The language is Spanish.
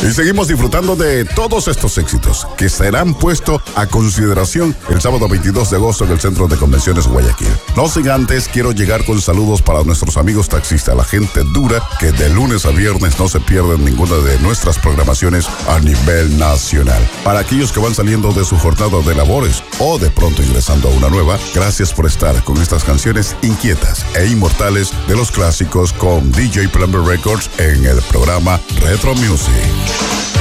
Y seguimos disfrutando de todos estos éxitos que serán puestos a consideración el sábado 22 de agosto en el Centro de Convenciones Guayaquil. No sin antes, quiero llegar con saludos para nuestros amigos taxistas, la gente dura que de lunes a viernes no se pierden ninguna de nuestras programaciones a nivel nacional. Para aquellos que van saliendo de su jornada de labores o de pronto ingresando a una nueva, gracias por estar con estas canciones inquietas e inmortales de los clásicos con DJ Plumber Records en el programa Retro Music.